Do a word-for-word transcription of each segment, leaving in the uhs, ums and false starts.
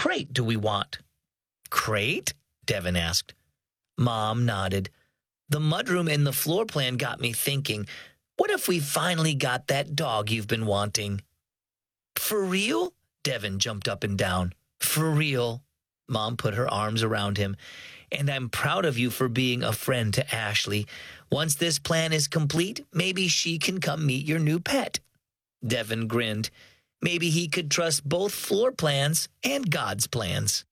crate do we want?" "Crate?" Devin asked. Mom nodded. "The mudroom in the floor plan got me thinking, what if we finally got that dog you've been wanting?" "For real?" Devin jumped up and down. "For real." Mom put her arms around him. "And I'm proud of you for being a friend to Ashley. Once this plan is complete, maybe she can come meet your new pet." Devin grinned. Maybe he could trust both floor plans and God's plans.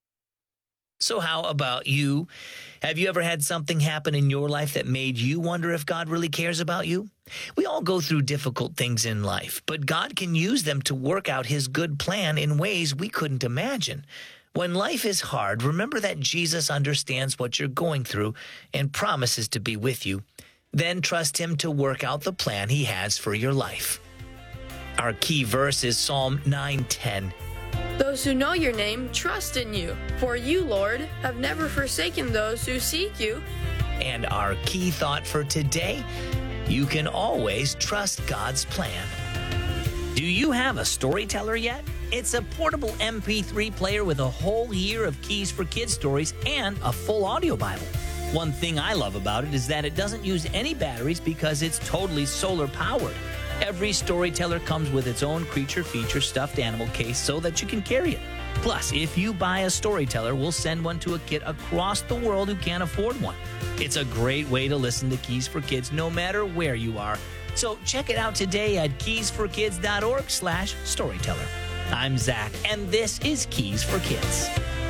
So how about you? Have you ever had something happen in your life that made you wonder if God really cares about you? We all go through difficult things in life, but God can use them to work out his good plan in ways we couldn't imagine. When life is hard, remember that Jesus understands what you're going through and promises to be with you. Then trust him to work out the plan he has for your life. Our key verse is Psalm nine ten. "Those who know your name trust in you, for you, Lord, have never forsaken those who seek you." And our key thought for today, you can always trust God's plan. Do you have a storyteller yet? It's a portable M P three player with a whole year of Keys for Kids stories and a full audio Bible. One thing I love about it is that it doesn't use any batteries because it's totally solar powered. Every storyteller comes with its own creature feature stuffed animal case so that you can carry it. Plus, if you buy a storyteller, we'll send one to a kid across the world who can't afford one. It's a great way to listen to Keys for Kids no matter where you are. So check it out today at keysforkids.org slash storyteller. I'm Zach, and this is Keys for Kids.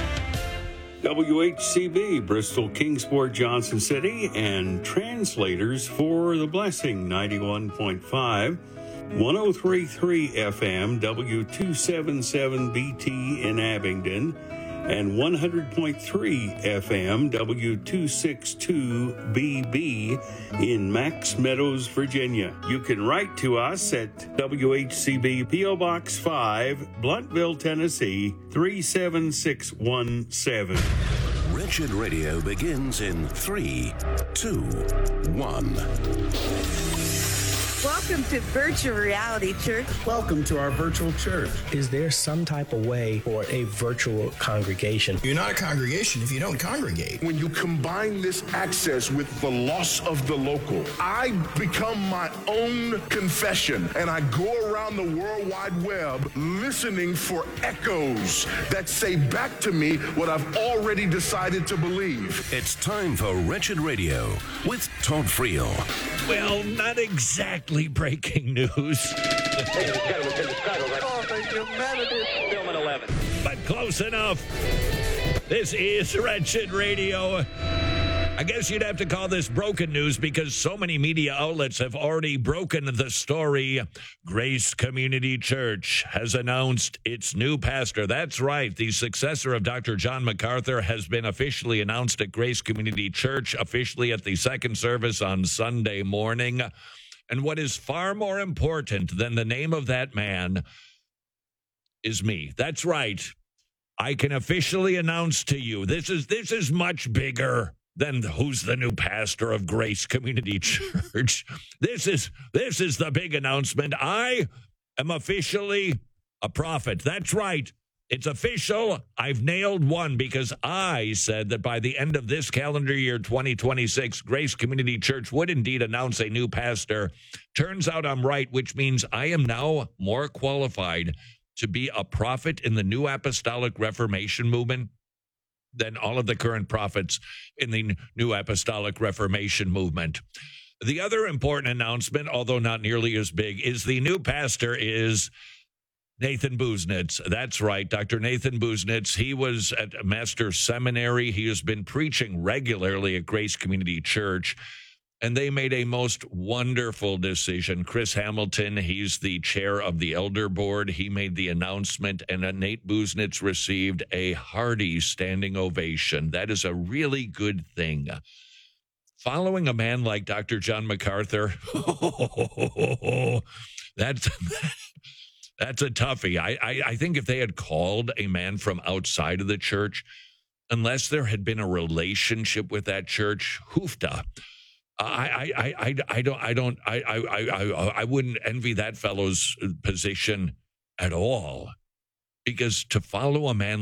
W H C B, Bristol, Kingsport, Johnson City, and translators for The Blessing, ninety-one point five, one oh three point three F M, W two seventy-seven B T in Abingdon, and one hundred point three F M, W two sixty-two B B in Max Meadows, Virginia. You can write to us at W H C B, P O Box five, Blunteville, Tennessee, three seven six one seven. Wretched Radio begins in three, two, one. Welcome to Virtual Reality Church. Welcome to our virtual church. Is there some type of way for a virtual congregation? You're not a congregation if you don't congregate. When you combine this access with the loss of the local, I become my own confession, and I go around the World Wide Web listening for echoes that say back to me what I've already decided to believe. It's time for Wretched Radio with Todd Friel. Well, not exactly breaking news. But close enough. This is Wretched Radio. I guess you'd have to call this broken news because so many media outlets have already broken the story. Grace Community Church has announced its new pastor. That's right. The successor of Doctor John MacArthur has been officially announced at Grace Community Church, officially at the second service on Sunday morning. And what is far more important than the name of that man is me. That's right. I can officially announce to you, this is this is much bigger than who's the new pastor of Grace Community Church. This is this is the big announcement. I am officially a prophet. That's right. It's official. I've nailed one because I said that by the end of this calendar year, twenty twenty-six, Grace Community Church would indeed announce a new pastor. Turns out I'm right, which means I am now more qualified to be a prophet in the New Apostolic Reformation movement than all of the current prophets in the New Apostolic Reformation movement. The other important announcement, although not nearly as big, is the new pastor is Nathan Busenitz. That's right, Doctor Nathan Busenitz. He was at Master Seminary. He has been preaching regularly at Grace Community Church, and they made a most wonderful decision. Chris Hamilton, he's the chair of the elder board. He made the announcement, and Nate Busenitz received a hearty standing ovation. That is a really good thing. Following a man like Doctor John MacArthur, that's... That's a toughie. I, I, I think if they had called a man from outside of the church, unless there had been a relationship with that church, hoofda. I I I I, I don't I don't I, I I I wouldn't envy that fellow's position at all, because to follow a man